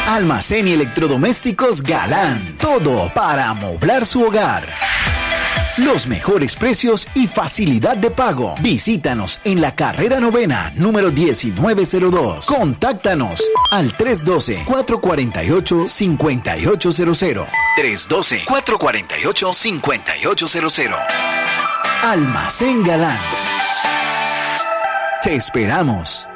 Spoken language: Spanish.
Almacén y electrodomésticos Galán. Todo para amoblar su hogar. Los mejores precios y facilidad de pago. Visítanos en la carrera novena, número 1902. Contáctanos al 312-448-5800. 312-448-5800. Almacén Galán. Te esperamos.